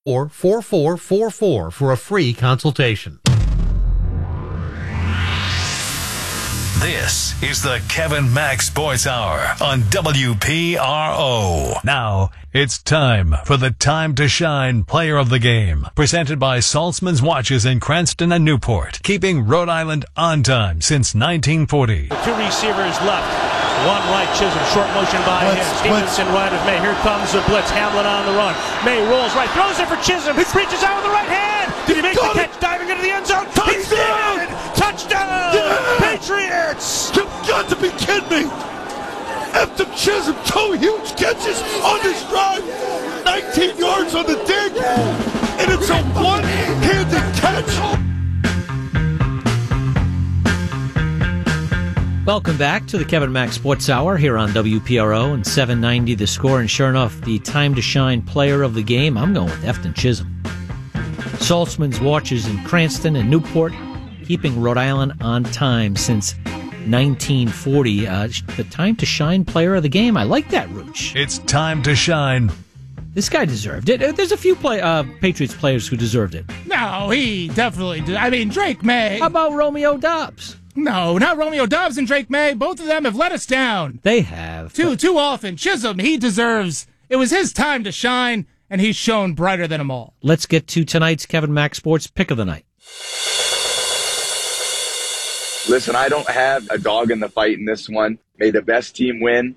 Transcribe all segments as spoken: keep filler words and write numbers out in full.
or four four four four for a free consultation. This is the Kevin Mack Sports Hour on W P R O. Now, it's time for the Time to Shine Player of the Game, presented by Saltzman's Watches in Cranston and Newport, keeping Rhode Island on time since nineteen forty. The two receivers left, one right, Chisholm, short motion by blitz, him. Stevenson right with May. Here comes the blitz. Hamlin on the run. May rolls right, throws it for Chisholm. He reaches out with the right hand. Did he make the catch? Diving into the end zone. Touchdown! Touchdown! Yeah! Patriots! You've got to be kidding me! After Chisholm, two huge catches on this drive, nineteen yards on the dig, and it's a one-handed catch. Welcome back to the Kevin Mack Sports Hour here on W P R O and seven ninety The Score. And sure enough, the Time to Shine Player of the Game, I'm going with Efton Chisholm. Saltzman's Watches in Cranston and Newport, keeping Rhode Island on time since nineteen forty. Uh, the Time to Shine Player of the Game. I like that, Rooch. It's time to shine. This guy deserved it. There's a few play, uh, Patriots players who deserved it. No, he definitely did. I mean, Drake May. How about Romeo Doubs? No, not Romeo Doubs and Drake May. Both of them have let us down. They have. Too, but... too often. Chisholm, he deserves. It was his time to shine, and he's shown brighter than them all. Let's get to tonight's Kevin Mack Sports Pick of the Night. Listen, I don't have a dog in the fight in this one. May the best team win.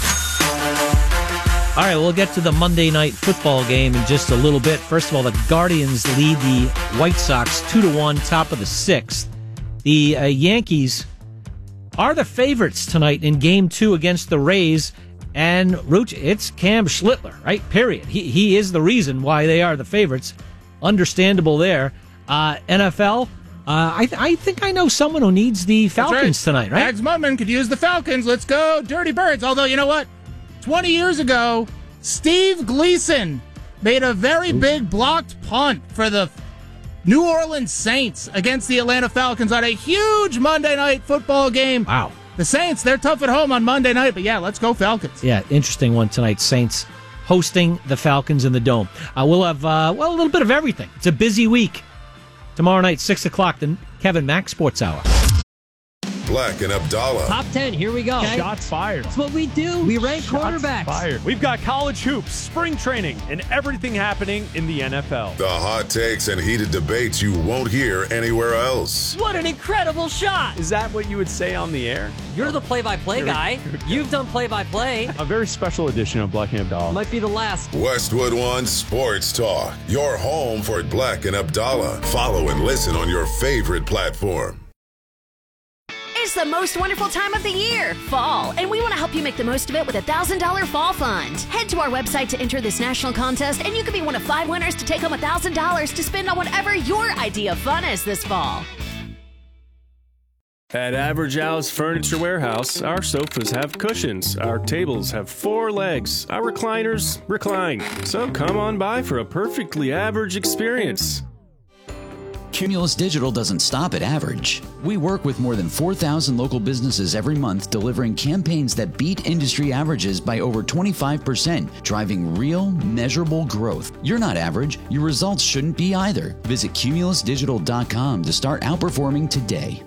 All right, we'll get to the Monday night football game in just a little bit. First of all, the Guardians lead the White Sox two to one, top of the sixth. The uh, Yankees are the favorites tonight in Game Two against the Rays, and Rooch, it's Cam Schlittler, right? Period. He he is the reason why they are the favorites. Understandable there. Uh, N F L. Uh, I th- I think I know someone who needs the Falcons right. tonight, right? Mags Mudman could use the Falcons. Let's go, Dirty Birds. Although, you know what? twenty years ago, Steve Gleason made a very Ooh. big blocked punt for the New Orleans Saints against the Atlanta Falcons on a huge Monday night football game. Wow. The Saints, they're tough at home on Monday night, but yeah, let's go Falcons. Yeah, interesting one tonight. Saints hosting the Falcons in the Dome. Uh, we'll have, uh, well, a little bit of everything. It's a busy week. Tomorrow night, six o'clock, the Kevin Mack Sports Hour. Black and Abdallah. Top ten, here we go. Okay. Shots fired. That's what we do. We rank Shots quarterbacks. Fired. We've got college hoops, spring training, and everything happening in the N F L. The hot takes and heated debates you won't hear anywhere else. What an incredible shot. Is that what you would say on the air? You're the play-by-play guy. You've done play-by-play. A very special edition of Black and Abdallah. Might be the last. Westwood One Sports Talk. Your home for Black and Abdallah. Follow and listen on your favorite platform. It's the most wonderful time of the year, fall, and we want to help you make the most of it with a one thousand dollars Fall Fund. Head to our website to enter this national contest, and you could be one of five winners to take home one thousand dollars to spend on whatever your idea of fun is this fall. At Average Al's Furniture Warehouse, our sofas have cushions, our tables have four legs, our recliners recline. So come on by for a perfectly average experience. Cumulus Digital doesn't stop at average. We work with more than four thousand local businesses every month, delivering campaigns that beat industry averages by over twenty-five percent, driving real, measurable growth. You're not average. Your results shouldn't be either. Visit cumulus digital dot com to start outperforming today.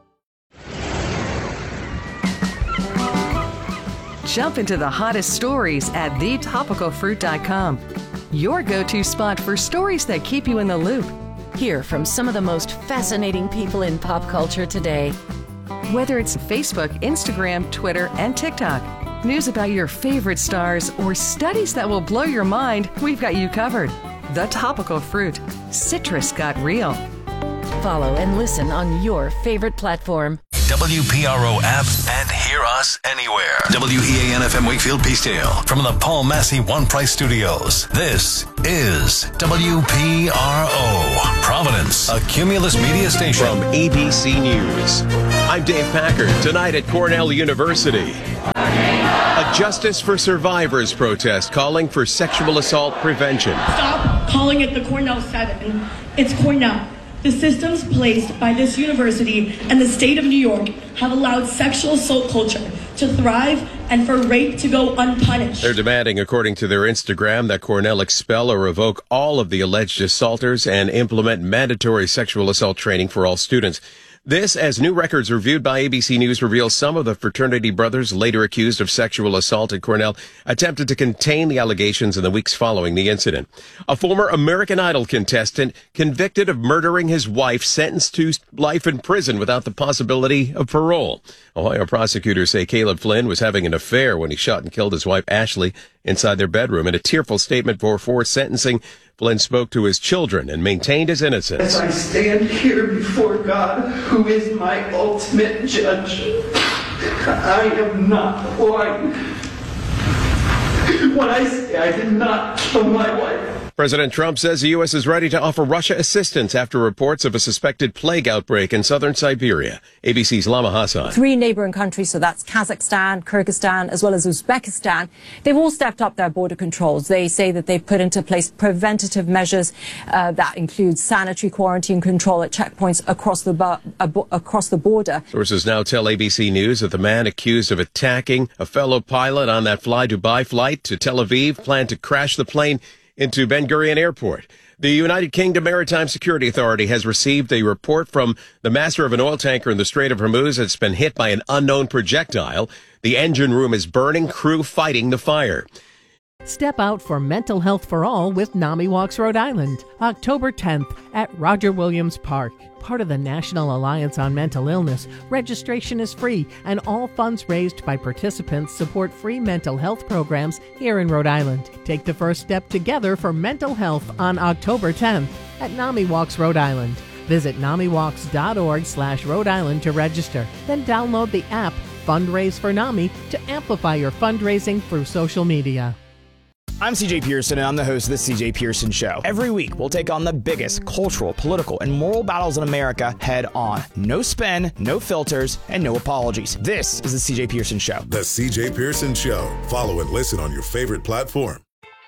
Jump into the hottest stories at the topical fruit dot com. Your go-to spot for stories that keep you in the loop. Hear from some of the most fascinating people in pop culture today. Whether it's Facebook, Instagram, Twitter, and TikTok, news about your favorite stars, or studies that will blow your mind, we've got you covered. The Topical Fruit. Citrus got real. Follow and listen on your favorite platform. W P R O app and hear us anywhere. W E A N F M Wakefield Peacedale from the Paul Massey One Price Studios. This is W P R O Providence, a Cumulus media station. From A B C News, I'm Dave Packard. Tonight at Cornell University, a Justice for Survivors protest calling for sexual assault prevention. Stop calling it the Cornell Seven. It's Cornell. The systems placed by this university and the state of New York have allowed sexual assault culture to thrive and for rape to go unpunished. They're demanding, according to their Instagram, that Cornell expel or revoke all of the alleged assaulters and implement mandatory sexual assault training for all students. This, as new records reviewed by A B C News reveal some of the fraternity brothers later accused of sexual assault at Cornell attempted to contain the allegations in the weeks following the incident. A former American Idol contestant convicted of murdering his wife sentenced to life in prison without the possibility of parole. Ohio prosecutors say Caleb Flynn was having an affair when he shot and killed his wife Ashley inside their bedroom. In a tearful statement before sentencing, Flynn spoke to his children and maintained his innocence. As I stand here before God, who is my ultimate judge, I am not lying when I say I did not kill my wife. President Trump says the U S is ready to offer Russia assistance after reports of a suspected plague outbreak in southern Siberia. A B C's Lama Hassan. Three neighboring countries, so that's Kazakhstan, Kyrgyzstan, as well as Uzbekistan, they've all stepped up their border controls. They say that they've put into place preventative measures uh, that include sanitary quarantine control at checkpoints across the, bu- uh, across the border. Sources now tell A B C News that the man accused of attacking a fellow pilot on that Fly Dubai flight to Tel Aviv planned to crash the plane into Ben Gurion Airport. The United Kingdom Maritime Security Authority has received a report from the master of an oil tanker in the Strait of Hormuz that's been hit by an unknown projectile. The engine room is burning, crew fighting the fire. Step out for mental health for all with NAMI Walks Rhode Island, October tenth at Roger Williams Park. Part of the National Alliance on Mental Illness, registration is free, and all funds raised by participants support free mental health programs here in Rhode Island. Take the first step together for mental health on October tenth at NAMI Walks Rhode Island. Visit namiwalks.org slash Rhode Island to register. Then download the app Fundraise for NAMI to amplify your fundraising through social media. I'm C J Pearson, and I'm the host of The C J Pearson Show. Every week, we'll take on the biggest cultural, political, and moral battles in America head on. No spin, no filters, and no apologies. This is The C J Pearson Show. The C J Pearson Show. Follow and listen on your favorite platform.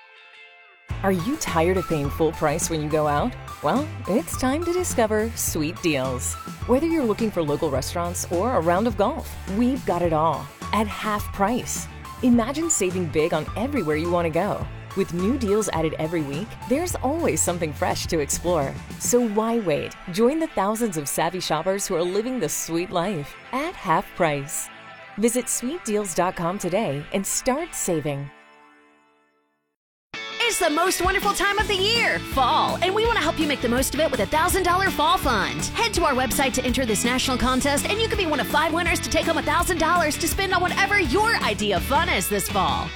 Are you tired of paying full price when you go out? Well, it's time to discover Sweet Deals. Whether you're looking for local restaurants or a round of golf, we've got it all at half price. Imagine saving big on everywhere you want to go. With new deals added every week, there's always something fresh to explore. So why wait? Join the thousands of savvy shoppers who are living the sweet life at half price. Visit sweet deals dot com today and start saving. It's the most wonderful time of the year, fall, and we want to help you make the most of it with a one thousand dollars fall fund. Head to our website to enter this national contest, and you could be one of five winners to take home one thousand dollars to spend on whatever your idea of fun is this fall.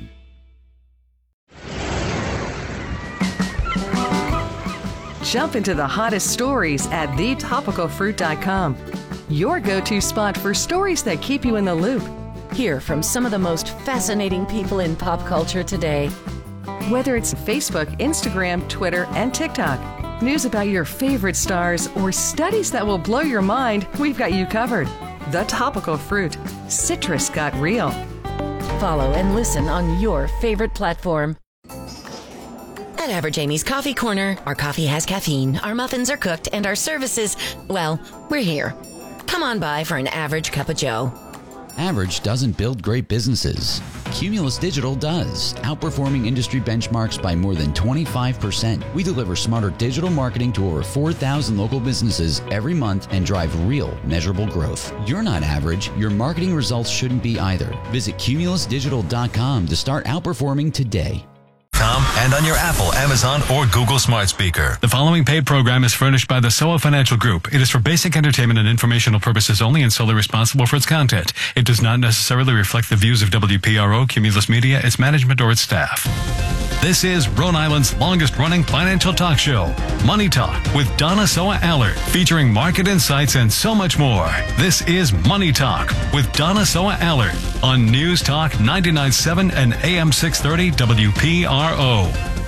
Jump into the hottest stories at the topical fruit dot com. Your go-to spot for stories that keep you in the loop. Hear from some of the most fascinating people in pop culture today. Whether it's Facebook, Instagram, Twitter, and TikTok, news about your favorite stars, or studies that will blow your mind, we've got you covered. The Topical Fruit. Citrus got real. Follow and listen on your favorite platform. At Average Amy's Coffee Corner, our coffee has caffeine, our muffins are cooked, and our services, well, we're here. Come on by for an average cup of joe. Average doesn't build great businesses. Cumulus Digital does, outperforming industry benchmarks by more than twenty-five percent. We deliver smarter digital marketing to over four thousand local businesses every month and drive real, measurable growth. You're not average. Your marketing results shouldn't be either. Visit cumulus digital dot com to start outperforming today. And on your Apple, Amazon, or Google smart speaker. The following paid program is furnished by the S O A Financial Group. It is for basic entertainment and informational purposes only and solely responsible for its content. It does not necessarily reflect the views of W P R O, Cumulus Media, its management, or its staff. This is Rhode Island's longest-running financial talk show, Money Talk, with Donna Soa Allard, featuring market insights and so much more. This is Money Talk with Donna Soa Allard on News Talk ninety-nine point seven and A M six thirty W P R O.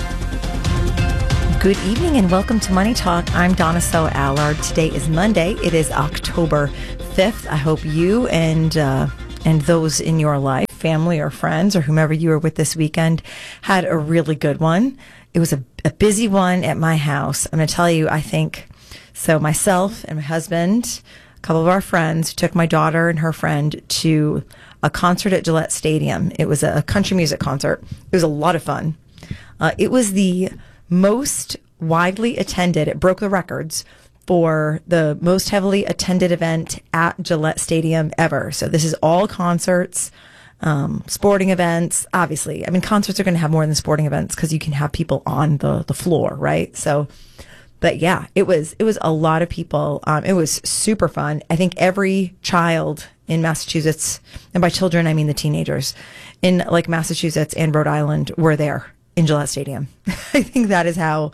Good evening and welcome to Money Talk. I'm Donna Soa Allard. Today is Monday. It is October fifth. I hope you and uh, and those in your life, family or friends or whomever you were with this weekend, had a really good one. It was a, a busy one at my house. I'm going to tell you, I think, so myself and my husband, a couple of our friends, took my daughter and her friend to a concert at Gillette Stadium. It was a country music concert. It was a lot of fun. Uh, it was the most widely attended. It broke the records for the most heavily attended event at Gillette Stadium ever. So this is all concerts, um, sporting events. Obviously, I mean, concerts are going to have more than sporting events because you can have people on the, the floor, right? So, but yeah, it was, it was a lot of people. Um, it was super fun. I think every child in Massachusetts, and by children, I mean the teenagers in like Massachusetts and Rhode Island were there in Gillette Stadium. I think that is how,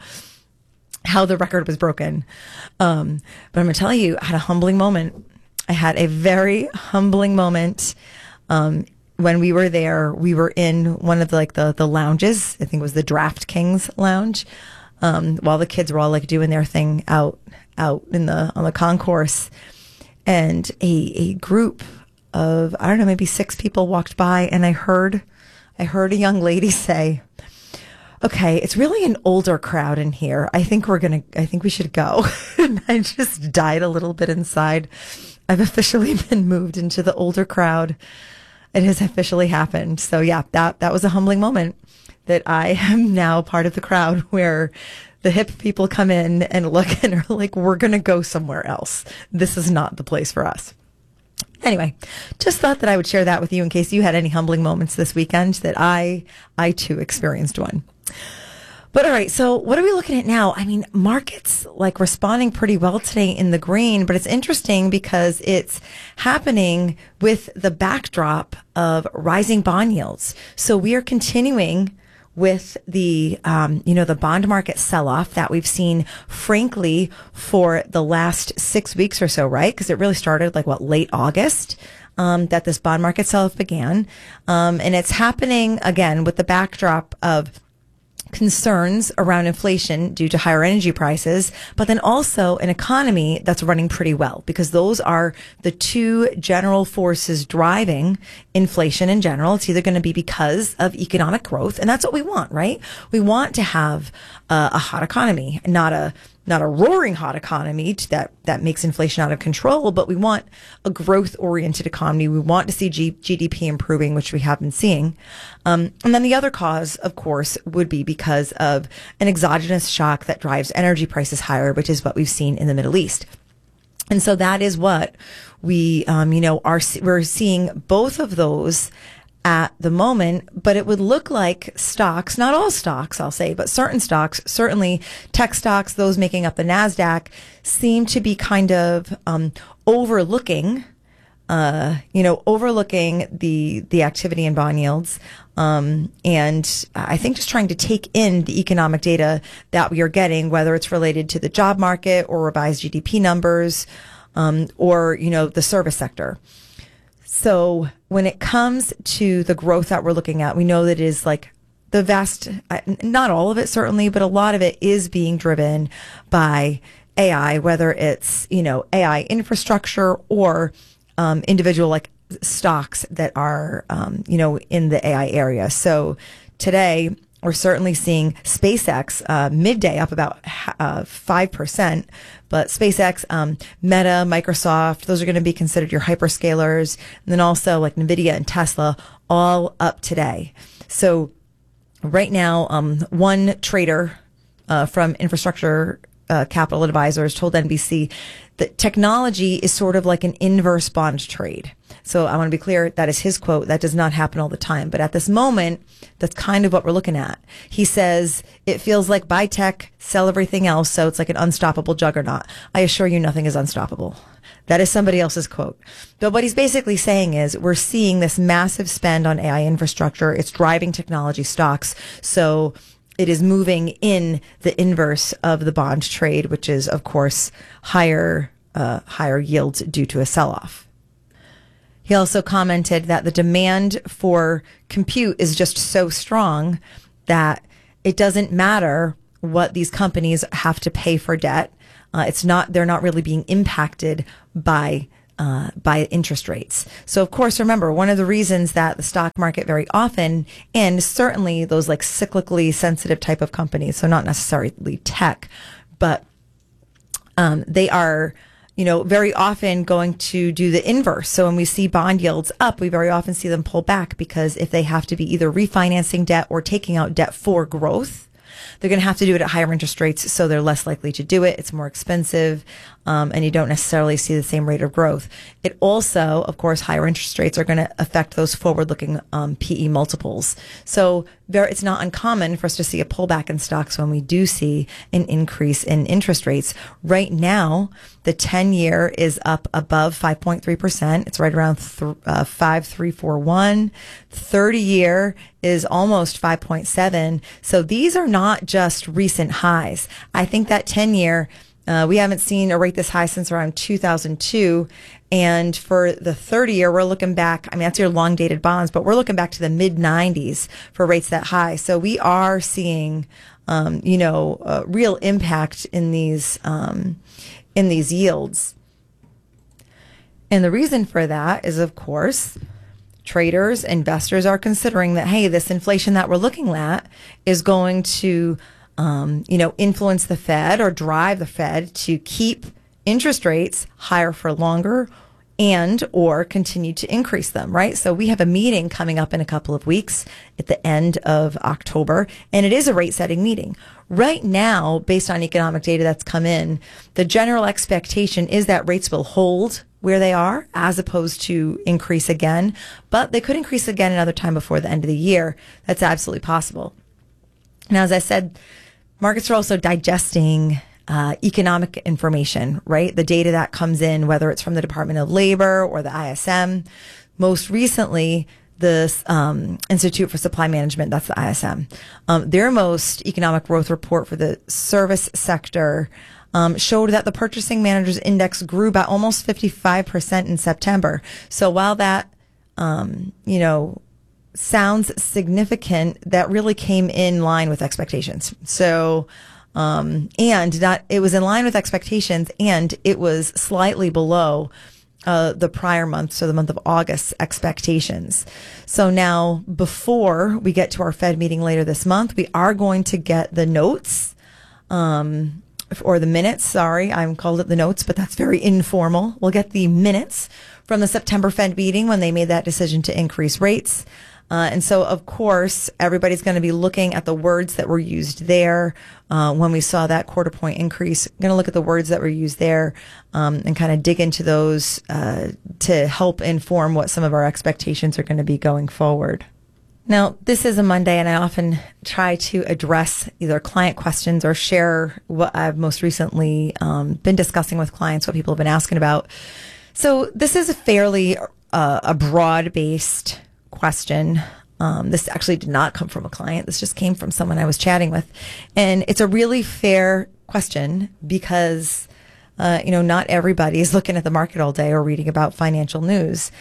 how the record was broken. Um, but I'm going to tell you, I had a humbling moment. I had a very humbling moment. Um, when we were there, we were in one of the, like the, the lounges. I think it was the DraftKings lounge. Um, while the kids were all like doing their thing out, out in the, on the concourse, and a, a group of, I don't know, maybe six people walked by, and I heard, I heard a young lady say, okay, it's really an older crowd in here. I think we're going to, I think we should go. And I just died a little bit inside. I've officially been moved into the older crowd. It has officially happened. So yeah, that, that was a humbling moment, that I am now part of the crowd where the hip people come in and look and are like, we're going to go somewhere else. This is not the place for us. Anyway, just thought that I would share that with you in case you had any humbling moments this weekend, that I, I too experienced one. But all right, so what are we looking at now? I mean, markets like responding pretty well today in the green, but it's interesting because it's happening with the backdrop of rising bond yields. So we are continuing with the, um, you know, the bond market sell-off that we've seen, frankly, for the last six weeks or so, right? Because it really started like what, late August, um, that this bond market sell-off began. Um, and it's happening again with the backdrop of concerns around inflation due to higher energy prices, but then also an economy that's running pretty well, because those are the two general forces driving inflation in general. It's either going to be because of economic growth, and that's what we want, right? We want to have uh, a hot economy, not a not a roaring hot economy that, that makes inflation out of control, but we want a growth-oriented economy. We want to see G- GDP improving, which we have been seeing. Um, and then the other cause, of course, would be because of an exogenous shock that drives energy prices higher, which is what we've seen in the Middle East. And so that is what we, um, you know, are, we're seeing both of those at the moment, but it would look like stocks, not all stocks, I'll say, but certain stocks, certainly tech stocks, those making up the NASDAQ, seem to be kind of um, overlooking, uh, you know, overlooking the the activity in bond yields, um, and I think just trying to take in the economic data that we are getting, whether it's related to the job market or revised G D P numbers, um, or you know, the service sector. So when it comes to the growth that we're looking at, we know that it is like the vast, not all of it certainly, but a lot of it is being driven by A I, whether it's, you know, A I infrastructure or um, individual like stocks that are, um, you know, in the A I area. So today, we're certainly seeing SpaceX uh, midday up about uh, five percent, but SpaceX, um, Meta, Microsoft, those are going to be considered your hyperscalers. And then also like NVIDIA and Tesla, all up today. So right now, um, one trader uh, from Infrastructure uh, Capital Advisors told N B C that technology is sort of like an inverse bond trade. So I want to be clear, that is his quote. That does not happen all the time. But at this moment, that's kind of what we're looking at. He says, it feels like buy tech, sell everything else, so it's like an unstoppable juggernaut. I assure you nothing is unstoppable. That is somebody else's quote. But what he's basically saying is we're seeing this massive spend on A I infrastructure. It's driving technology stocks. So it is moving in the inverse of the bond trade, which is, of course, higher, uh, higher yields due to a sell-off. He also commented that the demand for compute is just so strong that it doesn't matter what these companies have to pay for debt. Uh, it's not, they're not really being impacted by, uh, by interest rates. So of course, remember, one of the reasons that the stock market very often, and certainly those like cyclically sensitive type of companies, so not necessarily tech, but, um, they are, you know, very often going to do the inverse. So when we see bond yields up, we very often see them pull back because if they have to be either refinancing debt or taking out debt for growth, they're going to have to do it at higher interest rates, so they're less likely to do it. It's more expensive, um, and you don't necessarily see the same rate of growth. It also, of course, higher interest rates are going to affect those forward-looking um, P E multiples. So there, it's not uncommon for us to see a pullback in stocks when we do see an increase in interest rates. Right now, the ten-year is up above five point three percent. It's right around th- uh, five point three four one. thirty-year is almost five point seven. So these are not just recent highs. I think that ten-year, uh, we haven't seen a rate this high since around two thousand two. And for the thirty-year, we're looking back, I mean, that's your long-dated bonds, but we're looking back to the mid nineties for rates that high. So we are seeing, um, you know, a real impact in these, um, in these yields. And the reason for that is, of course, traders, investors are considering that, hey, this inflation that we're looking at is going to, um, you know, influence the Fed or drive the Fed to keep interest rates higher for longer and or continue to increase them, right? So we have a meeting coming up in a couple of weeks at the end of October, and it is a rate setting meeting. Right now, based on economic data that's come in, the general expectation is that rates will hold where they are as opposed to increase again, but they could increase again another time before the end of the year. That's absolutely possible. Now, as I said, markets are also digesting uh, economic information, right? The data that comes in, whether it's from the Department of Labor or the I S M. Most recently, the um, Institute for Supply Management, that's the I S M, um, their most economic growth report for the service sector Um, showed that the Purchasing Managers Index grew by almost fifty-five percent in September. So while that, um, you know, sounds significant, that really came in line with expectations. So, um, and that it was in line with expectations, and it was slightly below uh, the prior month, so the month of August expectations. So now, before we get to our Fed meeting later this month, we are going to get the notes, um, or the minutes, sorry, I'm called it the notes, but that's very informal. We'll get the minutes from the September Fed meeting when they made that decision to increase rates. Uh, and so, of course, everybody's going to be looking at the words that were used there uh, when we saw that quarter point increase. Going to look at the words that were used there um, and kind of dig into those uh, to help inform what some of our expectations are going to be going forward. Now, this is a Monday, and I often try to address either client questions or share what I've most recently um, been discussing with clients, what people have been asking about. So this is a fairly uh, a broad-based question. Um, this actually did not come from a client. This just came from someone I was chatting with. And it's a really fair question because, uh, you know, not everybody is looking at the market all day or reading about financial news.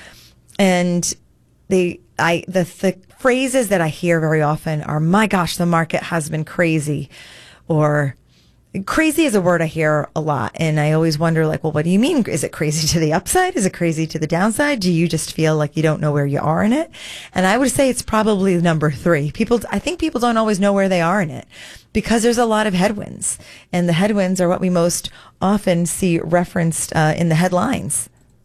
And they, I, the, the phrases that I hear very often are, my gosh, the market has been crazy, or crazy is a word I hear a lot. And I always wonder, like, well, what do you mean? Is it crazy to the upside? Is it crazy to the downside? Do you just feel like you don't know where you are in it? And I would say it's probably number three. People, I think people don't always know where they are in it because there's a lot of headwinds, and the headwinds are what we most often see referenced uh, in the headlines.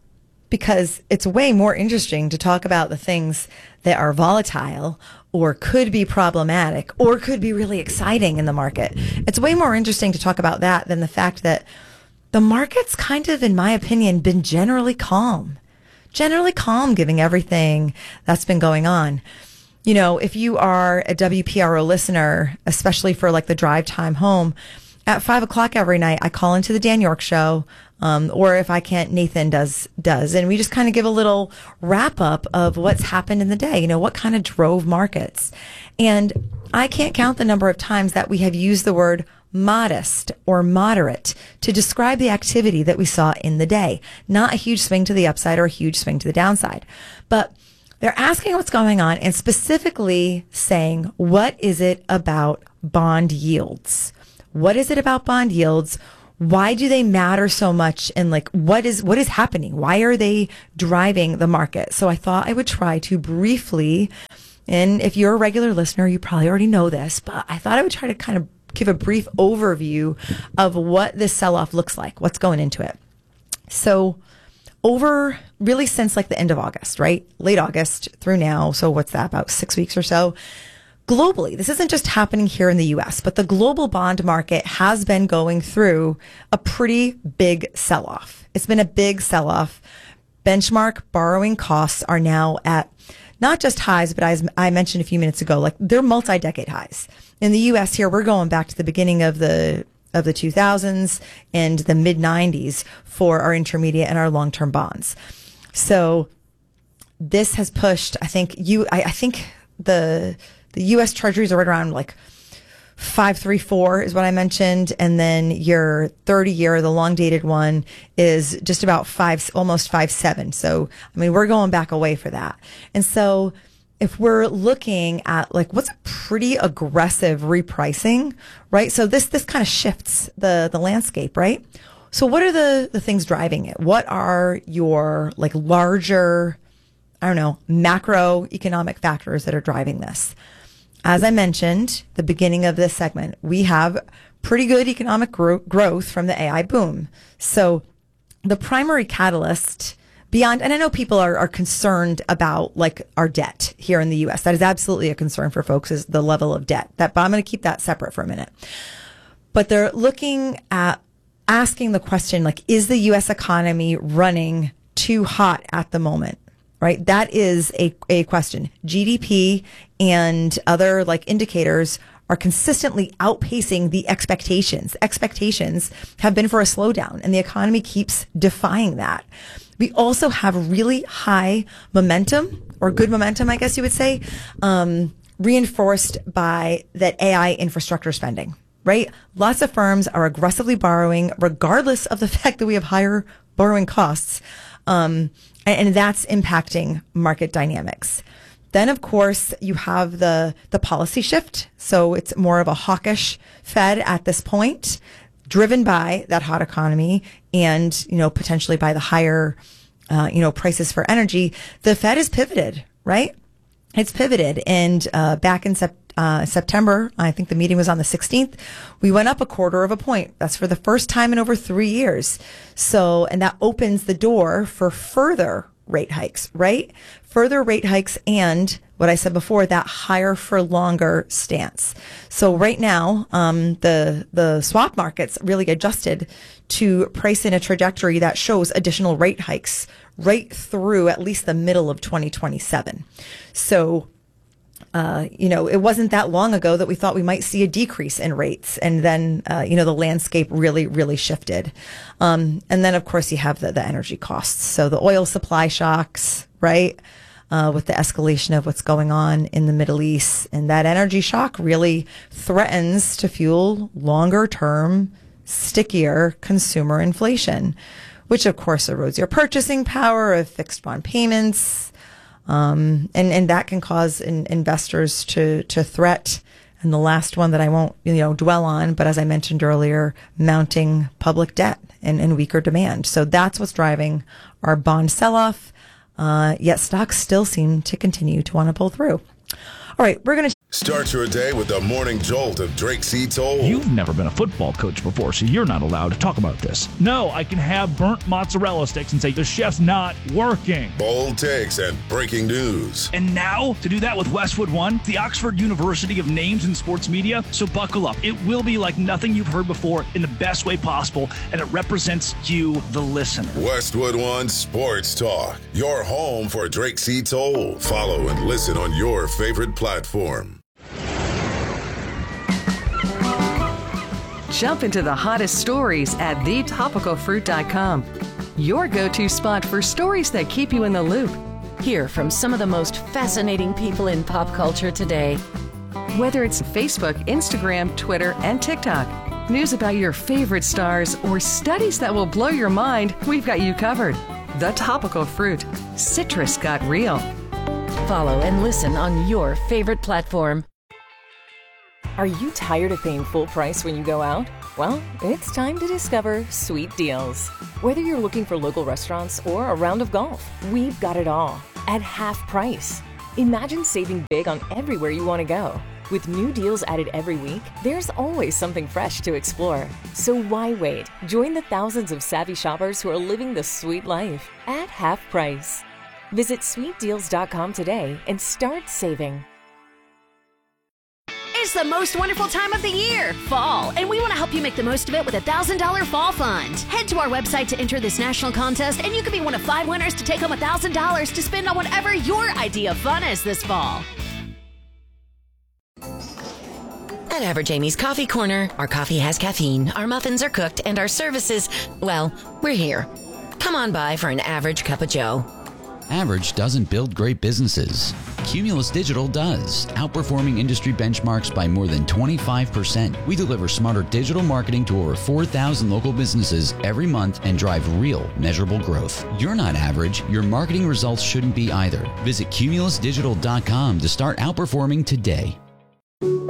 Because it's way more interesting to talk about the things that are volatile or could be problematic or could be really exciting in the market. It's way more interesting to talk about that than the fact that the market's kind of, in my opinion, been generally calm. Generally calm, given everything that's been going on. You know, if you are a W P R O listener, especially for like the drive time home, at five o'clock every night, I call into the Dan York Show. Um, or if I can't, Nathan does, does. And we just kind of give a little wrap up of what's happened in the day. You know, what kind of drove markets. And I can't count the number of times that we have used the word modest or moderate to describe the activity that we saw in the day. Not a huge swing to the upside or a huge swing to the downside. But they're asking what's going on and specifically saying, what is it about bond yields? What is it about bond yields? Why do they matter so much? And like, what is, what is happening? Why are they driving the market? So I thought I would try to briefly, and if you're a regular listener, you probably already know this, but I thought I would try to kind of give a brief overview of what this sell-off looks like, what's going into it. So over really since like the end of August, right? Late August through now. So what's that, about six weeks or so? Globally, this isn't just happening here in the U S, but the global bond market has been going through a pretty big sell-off. It's been a big sell-off. Benchmark borrowing costs are now at not just highs, but as I mentioned a few minutes ago, like they're multi-decade highs. In the U S here, we're going back to the beginning of the of the two thousands and the mid nineties for our intermediate and our long-term bonds. So this has pushed, I think you, I, I think the, the U S Treasuries are right around like five three four is what I mentioned. And then your thirty year, the long dated one is just about five, almost five seven. So, I mean, we're going back away for that. And so if we're looking at like what's a pretty aggressive repricing, right? So this, this kind of shifts the, the landscape, right? So what are the, the things driving it? What are your like larger, I don't know, macroeconomic factors that are driving this? As I mentioned, the beginning of this segment, we have pretty good economic gro- growth from the A I boom. So the primary catalyst beyond, and I know people are, are concerned about like our debt here in the U S. That is absolutely a concern for folks, is the level of debt. That, but I'm going to keep that separate for a minute. But they're looking at asking the question, like, is the U S economy running too hot at the moment? Right? That is a, a question. G D P and other like indicators are consistently outpacing the expectations. Expectations have been for a slowdown, and the economy keeps defying that. We also have really high momentum, or good momentum, I guess you would say, um, reinforced by that A I infrastructure spending, right? Lots of firms are aggressively borrowing, regardless of the fact that we have higher borrowing costs. Um, and, and that's impacting market dynamics. Then, of course, you have the, the policy shift. So it's more of a hawkish Fed at this point, driven by that hot economy and, you know, potentially by the higher, uh, you know, prices for energy. The Fed has pivoted, right? It's pivoted. And, uh, back in sep- uh, September, I think the meeting was on the sixteenth, we went up a quarter of a point. That's for the first time in over three years. So, and that opens the door for further rate hikes, right? Further rate hikes and what I said before, that higher for longer stance. So right now, um, the, the swap markets really adjusted to price in a trajectory that shows additional rate hikes right through at least the middle of twenty twenty-seven. So, uh, you know, it wasn't that long ago that we thought we might see a decrease in rates. And then, uh, you know, the landscape really, really shifted. Um, and then, of course, you have the, the energy costs. So the oil supply shocks, right? Uh, with the escalation of what's going on in the Middle East. And that energy shock really threatens to fuel longer term, stickier consumer inflation, which of course erodes your purchasing power of fixed bond payments. Um, and, and that can cause in, investors to, to threat. And the last one that I won't, you know, dwell on, but as I mentioned earlier, mounting public debt and, and weaker demand. So that's what's driving our bond sell-off. Uh, yet stocks still seem to continue to want to pull through. All right, we're going to start your day with the morning jolt of Drake C. Toll. You've never been a football coach before, so you're not allowed to talk about this. No, I can have burnt mozzarella sticks and say the chef's not working. Bold takes and breaking news. And now, to do that with Westwood One, the Oxford University of Names in Sports Media. So buckle up. It will be like nothing you've heard before in the best way possible, and it represents you, the listener. Westwood One Sports Talk, your home for Drake C. Toll. Follow and listen on your favorite platform. Jump into the hottest stories at the topical fruit dot com. Your go-to spot for stories that keep you in the loop. Hear from some of the most fascinating people in pop culture today. Whether it's Facebook, Instagram, Twitter, and TikTok, news about your favorite stars, or studies that will blow your mind, we've got you covered. The Topical Fruit. Citrus got real. Follow and listen on your favorite platform. Are you tired of paying full price when you go out? Well, it's time to discover Sweet Deals. Whether you're looking for local restaurants or a round of golf, we've got it all at half price. Imagine saving big on everywhere you want to go. With new deals added every week, there's always something fresh to explore. So why wait? Join the thousands of savvy shoppers who are living the sweet life at half price. Visit sweet deals dot com today and start saving. It's the most wonderful time of the year, fall, and we want to help you make the most of it with a one thousand dollars fall fund. Head to our website to enter this national contest, and you could be one of five winners to take home one thousand dollars to spend on whatever your idea of fun is this fall. At Average Amy's Coffee Corner, our coffee has caffeine, our muffins are cooked, and our services, well, we're here. Come on by for an average cup of joe. Average doesn't build great businesses. Cumulus Digital does, outperforming industry benchmarks by more than twenty-five percent. We deliver smarter digital marketing to over four thousand local businesses every month and drive real, measurable growth. You're not average. Your marketing results shouldn't be either. Visit cumulus digital dot com to start outperforming today.